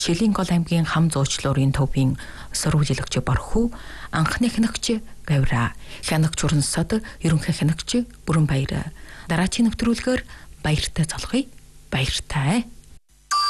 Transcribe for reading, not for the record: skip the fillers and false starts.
Шилэнгол аймгийн хам зуучлуурын төвийн сурвалжлагч Борхуу, анхны хянагч Гавра, хянагч Урансад, ерөнхий хянагч Бүрэнбаяр. Дараагийн нэвтрүүлгээр баяртай залгая. Баяртай.